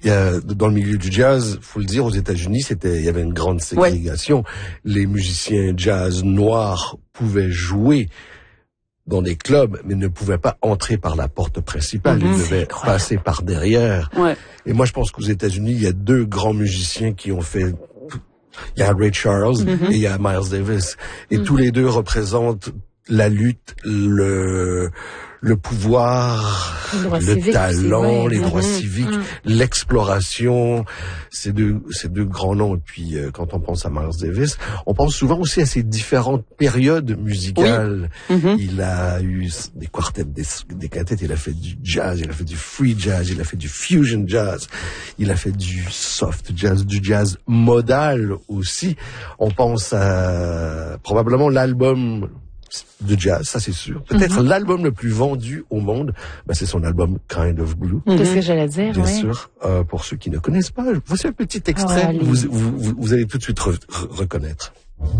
dans le milieu du jazz, faut le dire, aux États-Unis, il y avait une grande ségrégation. Les musiciens jazz noirs pouvaient jouer dans des clubs, mais ne pouvaient pas entrer par la porte principale. Ils devaient passer par derrière. Ouais. Et moi, je pense qu'aux États-Unis, il y a deux grands musiciens qui ont fait... Il y a Ray Charles et il y a Miles Davis. Et tous les deux représentent la lutte, le pouvoir, le talent, les droits civiques, l'exploration, ces deux grands noms. Et puis, quand on pense à Miles Davis, on pense souvent aussi à ces différentes périodes musicales. Il a eu des quartets, des quintettes, il a fait du jazz, il a fait du free jazz, il a fait du fusion jazz, il a fait du soft jazz, du jazz modal aussi. On pense à probablement l'album de jazz, ça c'est sûr. Peut-être l'album le plus vendu au monde, c'est son album Kind of Blue. C'est ce que j'allais dire, bien sûr. Pour ceux qui ne connaissent pas, voici un petit extrait, vous allez tout de suite reconnaître.